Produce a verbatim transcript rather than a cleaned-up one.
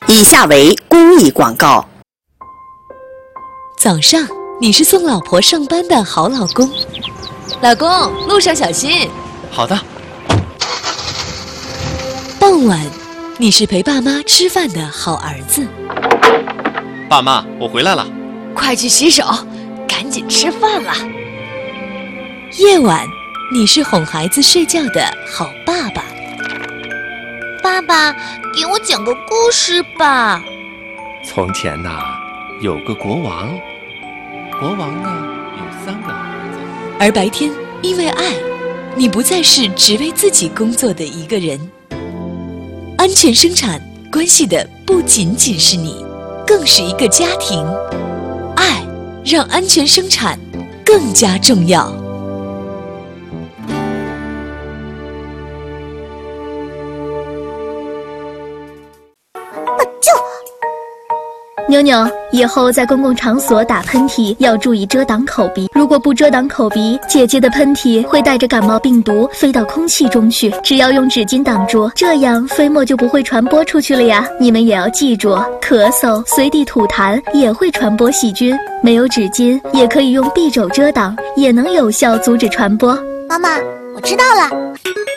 以下为公益广告。 早上，你是送老婆上班的好老公，老公，路上小心。 好的。 傍晚，你是陪爸妈吃饭的好儿子。 爸妈，我回来了。 快去洗手，赶紧吃饭了。 夜晚，你是哄孩子睡觉的好爸爸。 爸爸，给我讲个故事吧。 从前呐，有个国王，国王呢有三个儿子。 而白天，因为爱，你不再是只为自己工作的一个人。安全生产关系的不仅仅是你，更是一个家庭。爱让安全生产更加重要。 妞妞，以后在公共场所打喷嚏要注意遮挡口鼻，如果不遮挡口鼻，姐姐的喷嚏会带着感冒病毒飞到空气中去。只要用纸巾挡住，这样飞沫就不会传播出去了呀。你们也要记住，咳嗽、随地吐痰也会传播细菌。没有纸巾，也可以用匕首遮挡，也能有效阻止传播。 妈妈，我知道了。